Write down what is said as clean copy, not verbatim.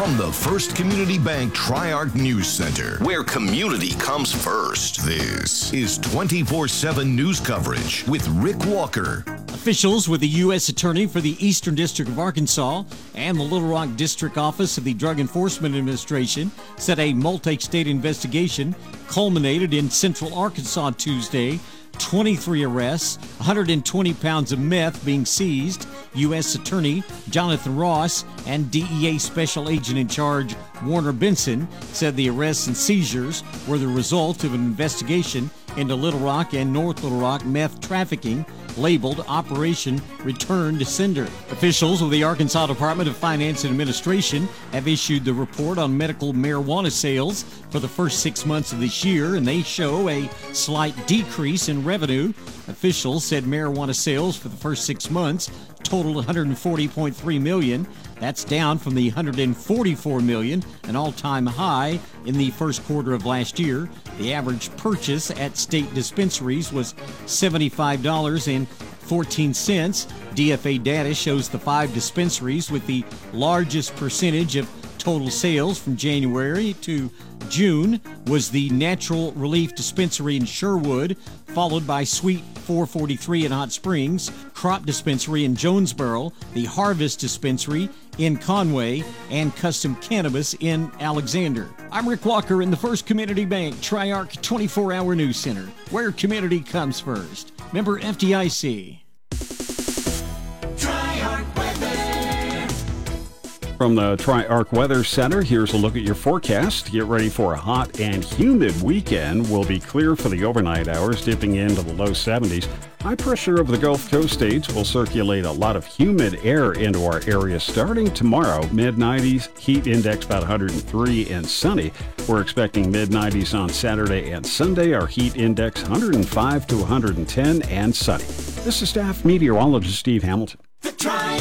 From the First Community Bank Tri-Arc News Center, where community comes first, this is 24/7 news coverage with Rick Walker. Officials with the U.S. Attorney for the Eastern District of Arkansas and the Little Rock District Office of the Drug Enforcement Administration said a multi-state investigation culminated in Central Arkansas Tuesday. 23 arrests, 120 pounds of meth being seized. U.S. Attorney Jonathan Ross and DEA Special Agent in Charge Warner Benson said the arrests and seizures were the result of an investigation into Little Rock and North Little Rock meth trafficking labeled Operation Return to Sender. Officials of the Arkansas Department of Finance and Administration have issued the report on medical marijuana sales for the first 6 months of this year, and they show a slight decrease in revenue. Officials said marijuana sales for the first 6 months totaled $140.3 million. That's down from the $144 million, an all-time high in the first quarter of last year. The average purchase at state dispensaries was $75.14. DFA data shows the 5 dispensaries with the largest percentage of total sales from January to June was the Natural Relief Dispensary in Sherwood, followed by Sweet 443 in Hot Springs, Crop Dispensary in Jonesboro, the Harvest Dispensary in Conway, and Custom Cannabis in Alexander. I'm Rick Walker in the First Community Bank Tri-Arc 24-Hour News Center, where community comes first. Member FDIC. From the Tri-Arc Weather Center, here's a look at your forecast. Get ready for a hot and humid weekend. Will be clear for the overnight hours, dipping into the low 70s. High pressure over the Gulf Coast states will circulate a lot of humid air into our area starting tomorrow. Mid-90s, heat index about 103 and sunny. We're expecting mid-90s on Saturday and Sunday. Our heat index 105 to 110 and sunny. This is staff meteorologist Steve Hamilton.